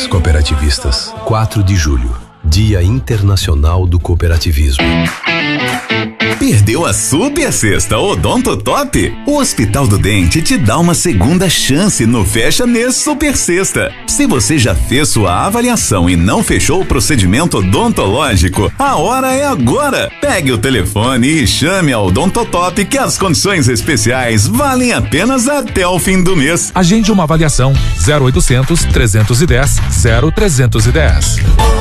cooperativistas. 4 de julho, Dia Internacional do Cooperativismo. Perdeu a super sexta Odontotop? O Hospital do Dente te dá uma segunda chance no Fecha Mês Super Sexta. Se você já fez sua avaliação e não fechou o procedimento odontológico, a hora é agora. Pegue o telefone e chame a Odontotop que as condições especiais valem apenas até o fim do mês. Agende uma avaliação 0800 310 0310.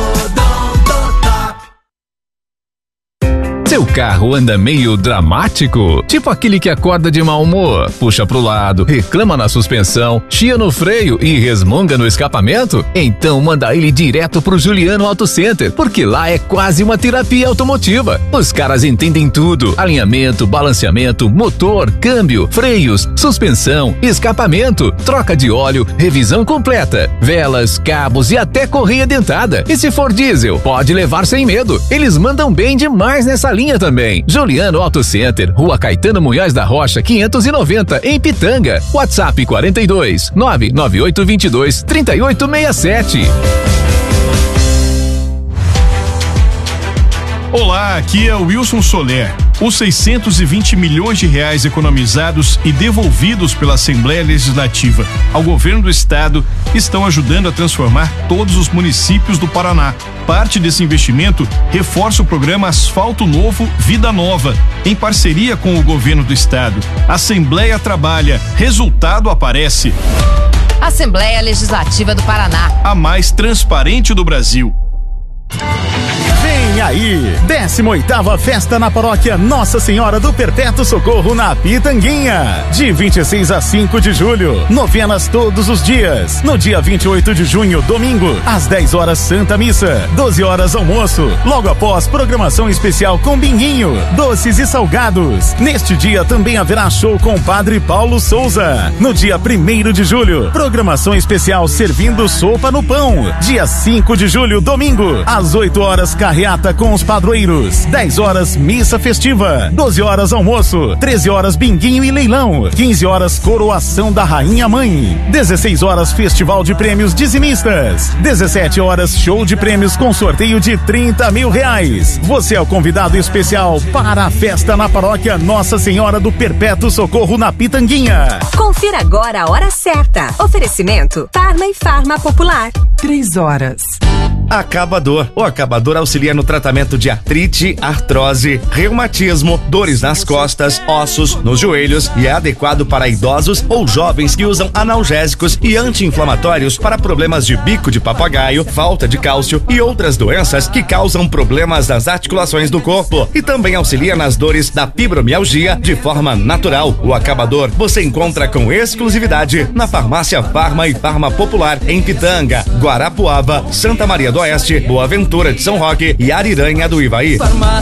Seu carro anda meio dramático? Tipo aquele que acorda de mau humor, puxa pro lado, reclama na suspensão, chia no freio e resmunga no escapamento? Então manda ele direto pro Juliano Auto Center, porque lá é quase uma terapia automotiva. Os caras entendem tudo: alinhamento, balanceamento, motor, câmbio, freios, suspensão, escapamento, troca de óleo, revisão completa, velas, cabos e até correia dentada. E se for diesel, pode levar sem medo. Eles mandam bem demais nessa linha também. Juliano Auto Center, Rua Caetano Munhoz da Rocha, 590, em Pitanga. WhatsApp 42 99822 3867. Olá, aqui é o Wilson Soler. Os 620 milhões de reais economizados e devolvidos pela Assembleia Legislativa ao governo do estado estão ajudando a transformar todos os municípios do Paraná. Parte desse investimento reforça o programa Asfalto Novo, Vida Nova, em parceria com o governo do estado. A Assembleia trabalha, resultado aparece. Assembleia Legislativa do Paraná, a mais transparente do Brasil. Vem aí, 18ª Festa na Paróquia Nossa Senhora do Perpétuo Socorro na Pitanguinha, de 26 a 5 de julho, novenas todos os dias. No dia 28 de junho, domingo, às 10 horas Santa Missa, 12 horas almoço, logo após programação especial com binguinho, doces e salgados. Neste dia também haverá show com o Padre Paulo Souza. No dia 1º de julho, programação especial servindo sopa no pão. Dia 5 de julho, domingo, às 8 horas carreata com os padroeiros, 10 horas missa festiva, 12 horas almoço, 13 horas binguinho e leilão, 15 horas coroação da Rainha Mãe, 16 horas festival de prêmios dizimistas, 17 horas show de prêmios com sorteio de 30 mil reais. Você é o convidado especial para a festa na Paróquia Nossa Senhora do Perpétuo Socorro na Pitanguinha. Confira agora a hora certa. Oferecimento Farma e Farma Popular. 3 horas. Acabador. O Acabador auxilia no tratamento de artrite, artrose, reumatismo, dores nas costas, ossos, nos joelhos e é adequado para idosos ou jovens que usam analgésicos e anti-inflamatórios para problemas de bico de papagaio, falta de cálcio e outras doenças que causam problemas nas articulações do corpo. E também auxilia nas dores da fibromialgia de forma natural. O Acabador você encontra com exclusividade na Farmácia Farma e Farma Popular em Pitanga, Guarapuava, Santa Maria do Oeste, Boa Ventura de São Roque e Ariranha do Ivaí.